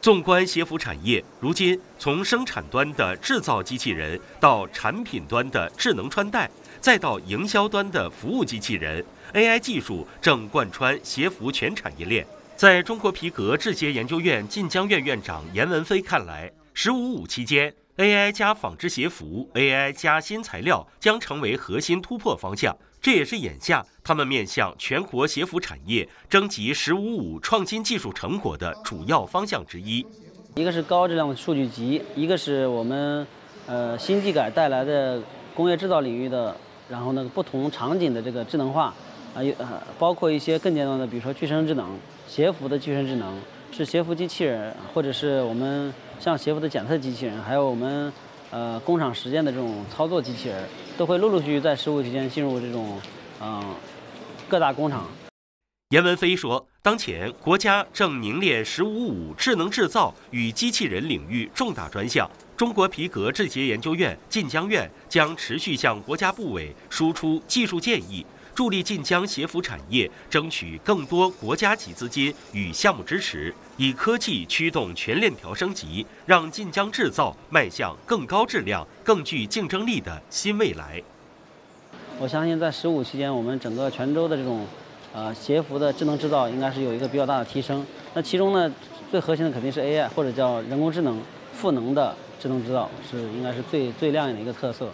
纵观协服产业，如今从生产端的制造机器人到产品端的智能穿戴，再到营销端的服务机器人 ，AI 技术正贯穿协服全产业链。在中国皮革制鞋研究院晋江院院长严文飞看来，“15+5”期间 ，AI 加纺织鞋服、AI 加新材料将成为核心突破方向。这也是眼下他们面向全国鞋服产业征集“15+5”创新技术成果的主要方向之一。 一个是高质量的数据集，一个是我们新技改带来的工业制造领域的，然后不同场景的这个智能化，包括一些更尖端的，比如说具身智能、鞋服的具身智能，是鞋服机器人，或者是我们像鞋服的检测机器人，还有我们工厂实践的这种操作机器人，都会陆陆续续在15期间进入这种各大工厂。 严文飞说，当前国家正凝练“15+5”智能制造与机器人领域重大专项，中国皮革制鞋研究院晋江院将持续向国家部委输出技术建议，助力晋江鞋服产业争取更多国家级资金与项目支持，以科技驱动全链条升级，让晋江制造迈向更高质量、更具竞争力的新未来。 我相信在15期间，我们整个泉州的这种鞋服的智能制造应该是有一个比较大的提升。那其中呢，最核心的肯定是 AI 或者叫人工智能赋能的智能制造，应该是最亮眼的一个特色。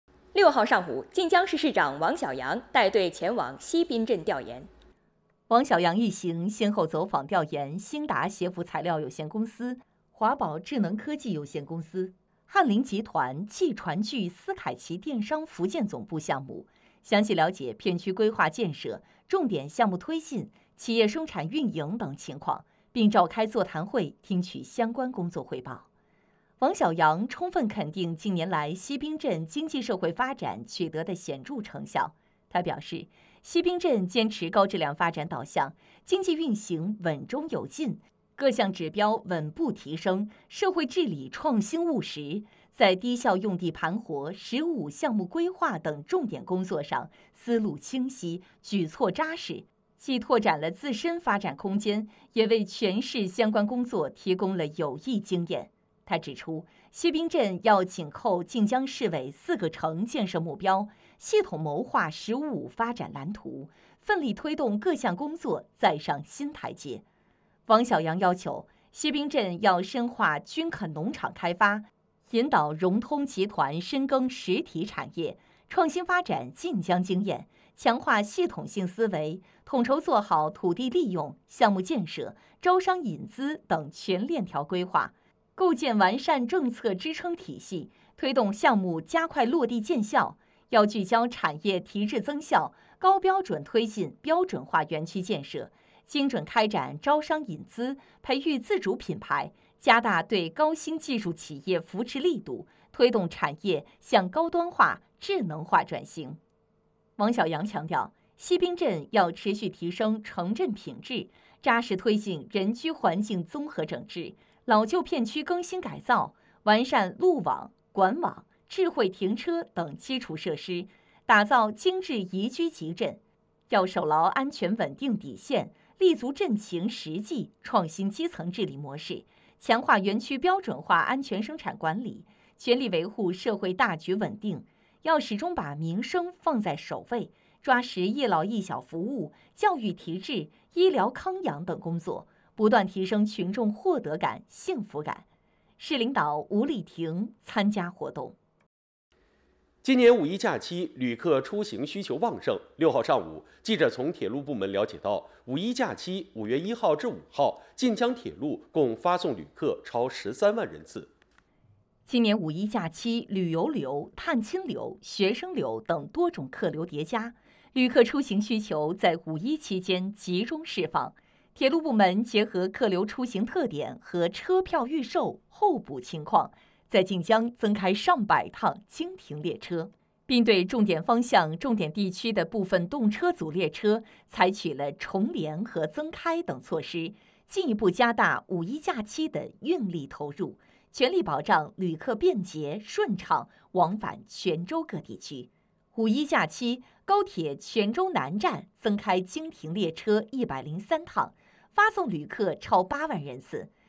6号上午，晋江市市长王小杨带队前往西滨镇调研。 王小杨一行先后走访调研兴达鞋服材料有限公司、华宝智能科技有限公司、翰林集团汽船具斯凯奇电商福建总部项目，详细了解片区规划建设、重点项目推进、企业生产运营等情况，并召开座谈会，听取相关工作汇报。王小杨充分肯定近年来西滨镇经济社会发展取得的显著成效。他表示，西滨镇坚持高质量发展导向，经济运行稳中有进，各项指标稳步提升，社会治理创新务实，在低效用地盘活、“15+5”项目规划等重点工作上思路清晰，举措扎实，既拓展了自身发展空间，也为全市相关工作提供了有益经验。他指出，西滨镇要紧扣晋江市委4个城建设目标，系统谋划“15+5”发展蓝图，奋力推动各项工作再上新台阶。王小杨要求，西滨镇要深化均垦农场开发，引导融通集团深耕实体产业，创新发展晋江经验，强化系统性思维，统筹做好土地利用、项目建设、招商引资等全链条规划，构建完善政策支撑体系，推动项目加快落地见效。要聚焦产业提质增效，高标准推进标准化园区建设，精准开展招商引资，培育自主品牌，加大对高新技术企业扶持力度，推动产业向高端化、智能化转型。王小杨强调，西滨镇要持续提升城镇品质，扎实推进人居环境综合整治、老旧片区更新改造，完善路网、管网、智慧停车等基础设施，打造精致宜居集镇。要守牢安全稳定底线，立足镇情实际，创新基层治理模式，强化园区标准化安全生产管理，全力维护社会大局稳定。要始终把民生放在首位，抓实一老一小服务、教育提质、医疗康养等工作，不断提升群众获得感、幸福感。市领导吴丽婷参加活动。 今年5·1假期，旅客出行需求旺盛。6号上午，记者从铁路部门了解到，5·1假期5月1号至5号，晋江铁路共发送旅客超13万人次。 今年5·1假期，旅游流、探亲流、学生流等多种客流叠加，旅客出行需求在5·1期间集中释放。铁路部门结合客流出行特点和车票预售、候补情况，在晋江增开上百趟经停列车，并对重点方向、重点地区的部分动车组列车采取了重联和增开等措施，进一步加大5·1假期的运力投入，全力保障旅客便捷顺畅往返泉州各地区。5·1假期，高铁泉州南站增开经停列车103趟，发送旅客超8万人次。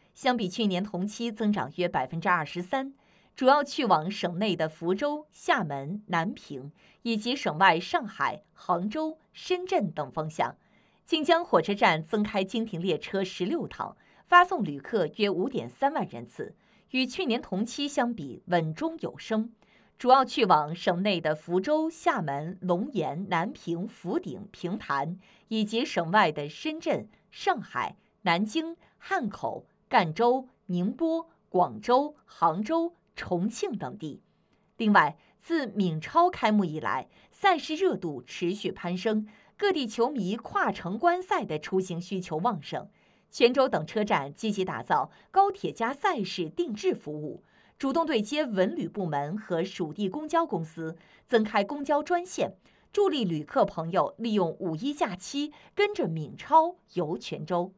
相比去年同期增长约23%，主要去往省内的福州、厦门、南平以及省外上海、杭州、深圳等方向。晋江火车站增开经停列车16趟，发送旅客约5.3万人次，与去年同期相比稳中有升。主要去往省内的福州、厦门、龙岩、南平、福鼎、平潭，以及省外的深圳、上海、南京、汉口、赣州、宁波、广州、杭州、重庆等地。另外，自闽超开幕以来，赛事热度持续攀升，各地球迷跨城观赛的出行需求旺盛。泉州等车站积极打造高铁加赛事定制服务，主动对接文旅部门和属地公交公司，增开公交专线，助力旅客朋友利用5·1假期跟着闽超游泉州。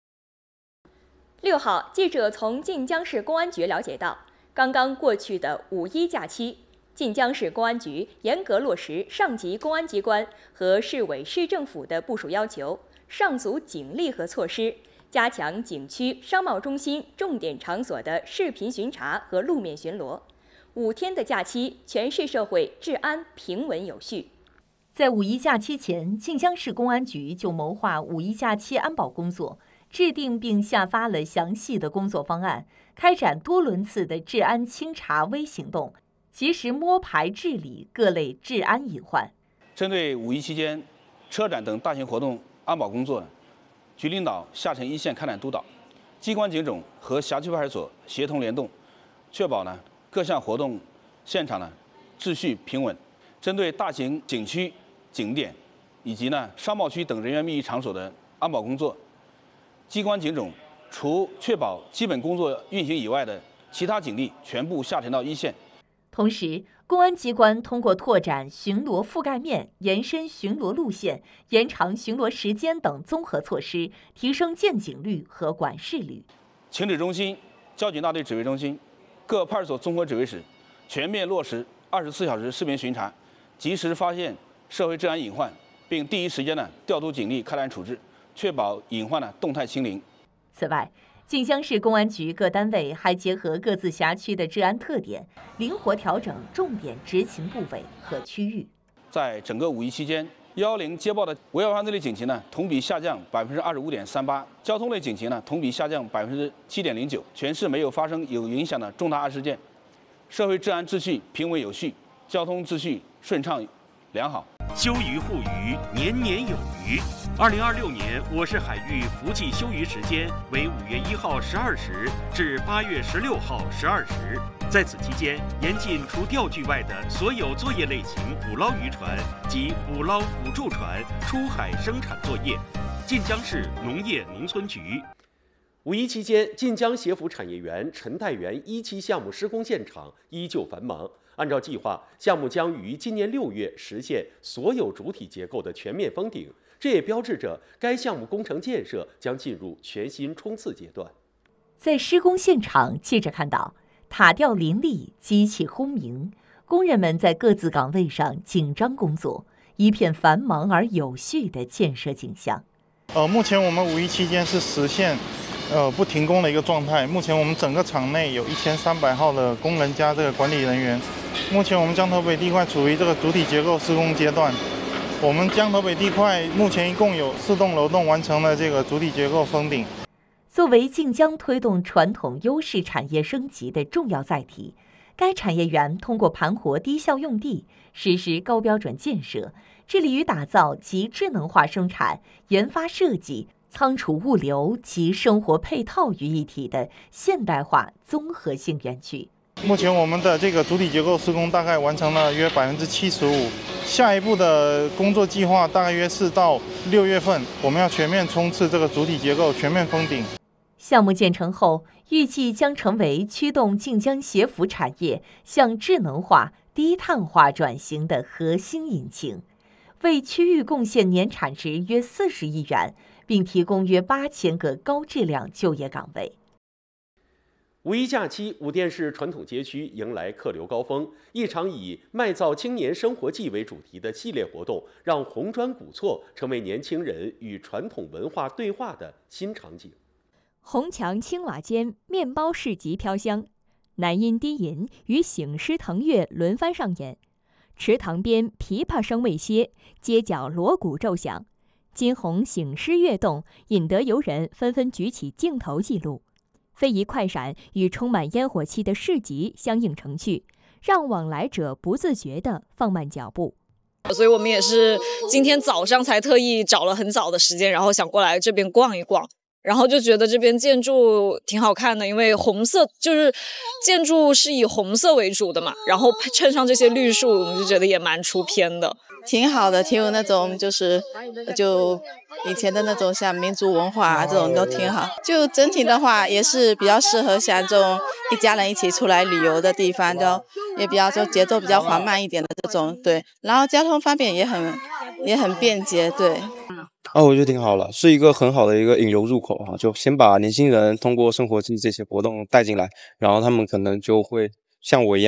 6号，记者从晋江市公安局了解到，刚刚过去的5·1假期，晋江市公安局严格落实上级公安机关和市委市政府的部署要求，上组警力和措施，加强景区、商贸中心重点场所的视频巡查和路面巡逻。5天的假期，全市社会治安平稳有序。 在5·1假期前，晋江市公安局就谋划5·1假期安保工作，制定并下发了详细的工作方案，开展多轮次的治安清查微行动，及时摸排治理各类治安隐患。 针对5·1期间车展等大型活动安保工作，局领导下沉一线开展督导，机关警种和辖区派出所协同联动，确保各项活动现场秩序平稳。针对大型景区、景点以及商贸区等人员密集场所的安保工作，机关警种除确保基本工作运行以外的其他警力全部下沉到一线。 同时，公安机关通过拓展巡逻覆盖面、延伸巡逻路线、延长巡逻时间等综合措施，提升见警率和管事率。 情指中心、交警大队指挥中心、各派出所综合指挥室全面落实24小时视频巡查，及时发现社会治安隐患，并第一时间调度警力开展处置，确保隐患动态清零。 此外，晋江市公安局各单位还结合各自辖区的治安特点，灵活调整重点执勤部位和区域。 在整个5·1期间，110接报的违法犯罪类警情同比下降25.38%，交通类警情同比下降7.09%，全市没有发生有影响的重大案事件，社会治安秩序平稳有序，交通秩序顺畅良好。 休渔护渔，年年有余。2026年我市海域伏季休渔时间为5月1号12时至8月16号12时。在此期间，严禁除钓具外的所有作业类型捕捞渔船及捕捞辅助船出海生产作业。晋江市农业农村局。 5·1期间，晋江协福产业园陈代园1期项目施工现场依旧繁忙。按照计划，项目将于今年6月实现所有主体结构的全面封顶，这也标志着该项目工程建设将进入全新冲刺阶段。 在施工现场，记者看到塔吊林立，机器轰鸣，工人们在各自岗位上紧张工作，一片繁忙而有序的建设景象。 目前我们5·1期间是实现不停工的一个状态。目前我们整个厂内有1300号的工人加这个管理人员。目前我们江头北地块处于这个主体结构施工阶段。我们江头北地块目前一共有4栋楼栋完成了这个主体结构封顶。 作为晋江推动传统优势产业升级的重要载体，该产业园通过盘活低效用地，实施高标准建设，致力于打造集智能化生产、研发设计、仓储物流及生活配套于一体的现代化综合性园区。 目前我们的这个主体结构施工大概完成了约75%，下一步的工作计划大约是到6月份，我们要全面冲刺这个主体结构全面封顶。 项目建成后，预计将成为驱动晋江协福产业向智能化、低碳化转型的核心引擎，为区域贡献年产值约40亿元，并提供约8000个高质量就业岗位。 5·1假期，武店市传统街区迎来客流高峰，一场以卖造青年生活季为主题的系列活动，让红砖古厝成为年轻人与传统文化对话的新场景。 红墙青瓦间，面包市集飘香，男音低吟与醒狮腾跃轮番上演。池塘边琵琶声未歇，街角锣鼓骤响，金红醒狮跃动，引得游人纷纷举起镜头记录。非遗快闪与充满烟火气的市集相映成趣，让往来者不自觉地放慢脚步。 所以我们也是今天早上才特意找了很早的时间，然后想过来这边逛一逛。然后就觉得这边建筑挺好看的，因为红色就是建筑是以红色为主的嘛，然后衬上这些绿树，我们就觉得也蛮出片的， 挺好的，挺有那种就以前的那种像民族文化啊，这种都挺好。就整体的话也是比较适合像这种一家人一起出来旅游的地方，就也比较就节奏比较缓慢一点的这种，对。然后交通方面也很便捷，对。 我觉得挺好了，是一个很好的一个引流入口哈，就先把年轻人通过生活季这些活动带进来，然后他们可能就会像我一样。